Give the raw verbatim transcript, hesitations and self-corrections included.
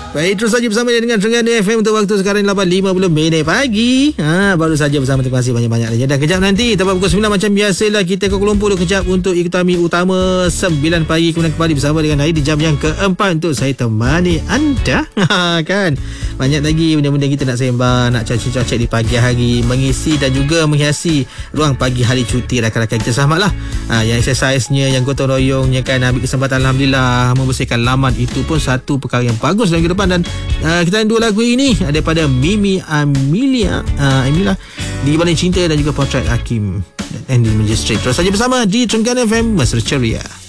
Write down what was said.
Baik, terus saja bersama dengan Terengganu F M untuk waktu sekarang lapan lima puluh minit pagi. Ha, baru saja bersama, terima kasih banyak-banyak. Dan kejap nanti tepat pukul sembilan macam biasalah kita ke Kuala Lumpur kejap untuk ikutami utama sembilan pagi, kemudian kembali bersama dengan Aid di jam yang keempat untuk saya temani anda. Ha, kan? Banyak lagi benda-benda kita nak sembang, nak cocok-cocok di pagi hari, mengisi dan juga menghiasi ruang pagi hari cuti rakan-rakan kita. Selamatlah. Ha, yang exercise-nya, yang gotong royongnya kan, ambil kesempatan alhamdulillah membersihkan laman, itu pun satu perkara yang bagus dalam kehidupan. Dan uh, kita ada dua lagu ini daripada Mimi Amelia uh, Amelia Di Balik Cinta dan juga Potret Hakim dan Andy Magistrate. Terus saja bersama di Terengganu F M, Mesra Ceria.